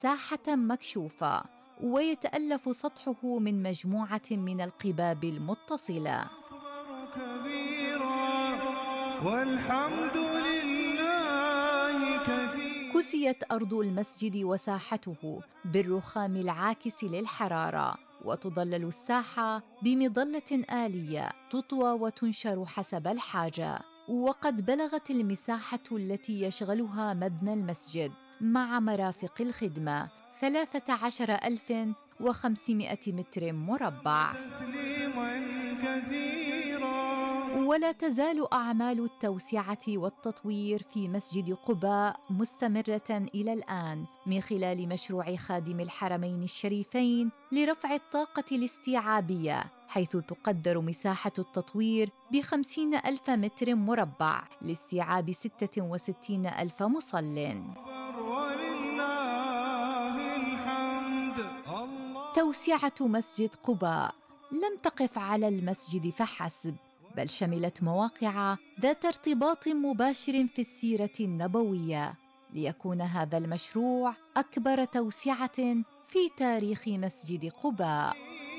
ساحة مكشوفة، ويتألف سطحه من مجموعة من القباب المتصلة. والحمد لله كثير. كسيت أرض المسجد وساحته بالرخام العاكس للحرارة، وتضلل الساحة بمظلة آلية تطوى وتنشر حسب الحاجة. وقد بلغت المساحة التي يشغلها مبنى المسجد مع مرافق الخدمة 13,500 متر مربع. ولا تزال أعمال التوسعة والتطوير في مسجد قباء مستمرة إلى الآن من خلال مشروع خادم الحرمين الشريفين لرفع الطاقة الاستيعابية، حيث تقدر مساحة التطوير ب50,000 متر مربع لاستيعاب 66,000 مصل. توسعة مسجد قباء لم تقف على المسجد فحسب، بل شملت مواقع ذات ارتباط مباشر في السيرة النبوية، ليكون هذا المشروع أكبر توسعة في تاريخ مسجد قباء.